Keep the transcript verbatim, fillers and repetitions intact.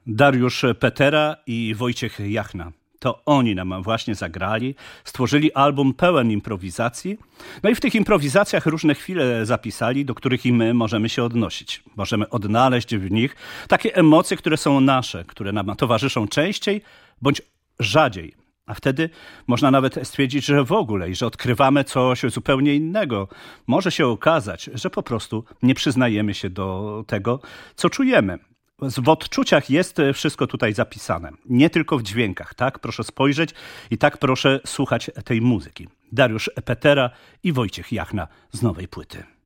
Dariusz Petera i Wojciech Jachna. To oni nam właśnie zagrali, stworzyli album pełen improwizacji. No i w tych improwizacjach różne chwile zapisali, do których i my możemy się odnosić. Możemy odnaleźć w nich takie emocje, które są nasze, które nam towarzyszą częściej bądź rzadziej. A wtedy można nawet stwierdzić, że w ogóle i że odkrywamy coś zupełnie innego. Może się okazać, że po prostu nie przyznajemy się do tego, co czujemy. W odczuciach jest wszystko tutaj zapisane. Nie tylko w dźwiękach. Tak proszę spojrzeć i tak proszę słuchać tej muzyki. Dariusz Petera i Wojciech Jachna z nowej płyty.